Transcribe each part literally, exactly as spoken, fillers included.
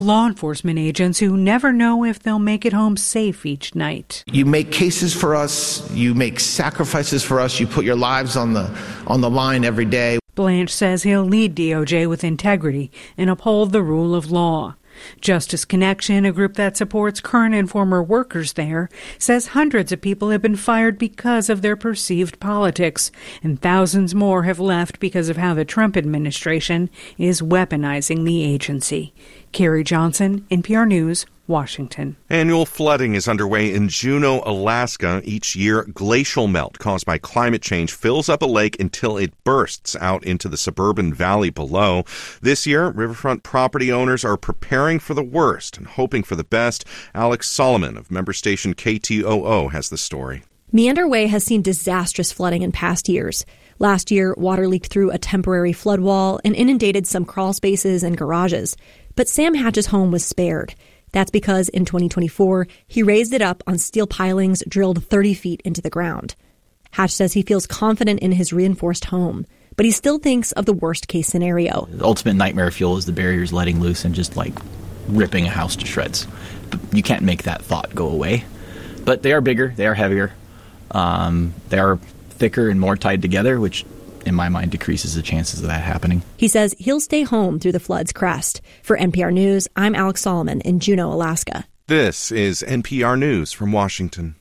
Law enforcement agents who never know if they'll make it home safe each night. You make cases for us, you make sacrifices for us, you put your lives on the on the line every day. Blanche says he'll lead D O J with integrity and uphold the rule of law. Justice Connection, a group that supports current and former workers there, says hundreds of people have been fired because of their perceived politics, and thousands more have left because of how the Trump administration is weaponizing the agency. Carrie Johnson, N P R News, Washington. Annual flooding is underway in Juneau, Alaska. Each year, glacial melt caused by climate change fills up a lake until it bursts out into the suburban valley below. This year, riverfront property owners are preparing for the worst and hoping for the best. Alex Solomon of member station K T O O has the story. Meander Way has seen disastrous flooding in past years. Last year, water leaked through a temporary flood wall and inundated some crawl spaces and garages. But Sam Hatch's home was spared. That's because in twenty twenty-four, he raised it up on steel pilings drilled thirty feet into the ground. Hatch says he feels confident in his reinforced home, but he still thinks of the worst-case scenario. The ultimate nightmare fuel is the barriers letting loose and just, like, ripping a house to shreds. But you can't make that thought go away. But they are bigger, they are heavier, um, they are thicker and more tied together, which in my mind decreases the chances of that happening. He says he'll stay home through the flood's crest. For N P R News, I'm Alex Solomon in Juneau, Alaska. This is N P R News from Washington.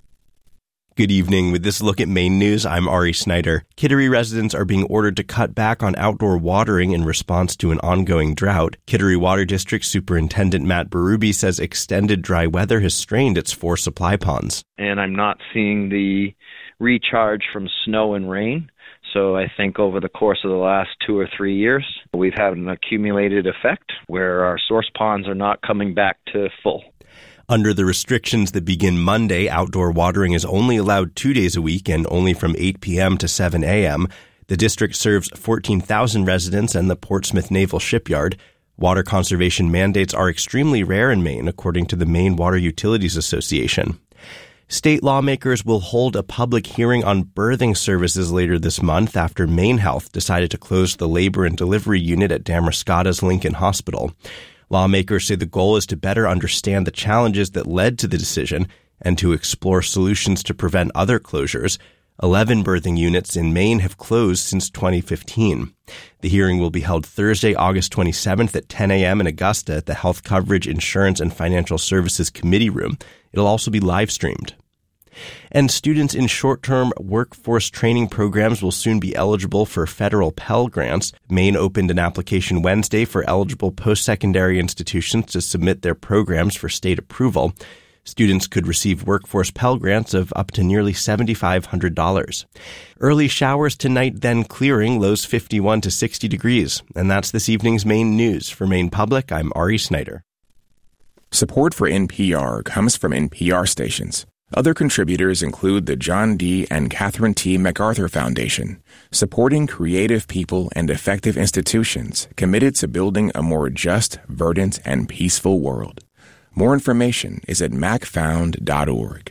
Good evening. With this look at Maine news, I'm Ari Snyder. Kittery residents are being ordered to cut back on outdoor watering in response to an ongoing drought. Kittery Water District Superintendent Matt Berube says extended dry weather has strained its four supply ponds. And I'm not seeing the recharge from snow and rain. So I think over the course of the last two or three years, we've had an accumulated effect where our source ponds are not coming back to full. Under the restrictions that begin Monday, outdoor watering is only allowed two days a week and only from eight p.m. to seven a.m. The district serves fourteen thousand residents and the Portsmouth Naval Shipyard. Water conservation mandates are extremely rare in Maine, according to the Maine Water Utilities Association. State lawmakers will hold a public hearing on birthing services later this month after Maine Health decided to close the labor and delivery unit at Damariscotta's Lincoln Hospital. Lawmakers say the goal is to better understand the challenges that led to the decision and to explore solutions to prevent other closures. Eleven birthing units in Maine have closed since twenty fifteen. The hearing will be held Thursday, August twenty-seventh at ten a.m. in Augusta at the Health Coverage, Insurance, and Financial Services Committee Room. It'll also be live streamed. And students in short-term workforce training programs will soon be eligible for federal Pell Grants. Maine opened an application Wednesday for eligible post-secondary institutions to submit their programs for state approval. Students could receive workforce Pell Grants of up to nearly seven thousand five hundred dollars. Early showers tonight, then clearing, lows fifty-one to sixty degrees. And that's this evening's Maine news. For Maine Public, I'm Ari Snyder. Support for N P R comes from N P R stations. Other contributors include the John D. and Catherine T. MacArthur Foundation, supporting creative people and effective institutions committed to building a more just, verdant, and peaceful world. More information is at mac found dot org.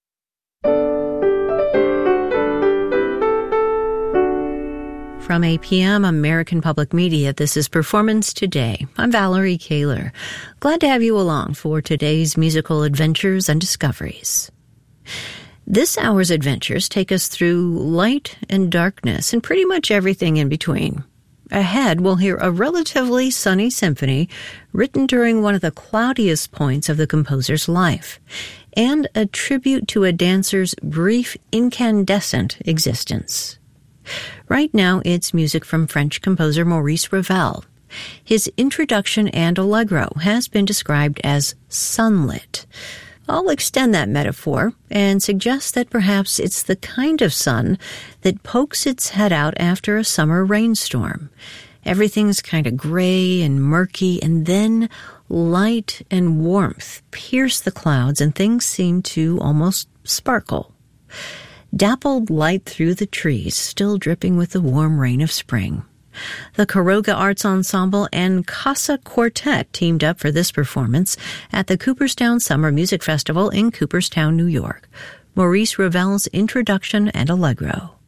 From A P M American Public Media, this is Performance Today. I'm Valerie Kaler. Glad to have you along for today's musical adventures and discoveries. This hour's adventures take us through light and darkness and pretty much everything in between. Ahead, we'll hear a relatively sunny symphony written during one of the cloudiest points of the composer's life, and a tribute to a dancer's brief, incandescent existence. Right now, it's music from French composer Maurice Ravel. His introduction and allegro has been described as sunlit. I'll extend that metaphor and suggest that perhaps it's the kind of sun that pokes its head out after a summer rainstorm. Everything's kind of gray and murky, and then light and warmth pierce the clouds and things seem to almost sparkle. Dappled light through the trees, still dripping with the warm rain of spring. The Caroga Arts Ensemble and Casa Quartet teamed up for this performance at the Cooperstown Summer Music Festival in Cooperstown, New York. Maurice Ravel's Introduction and Allegro.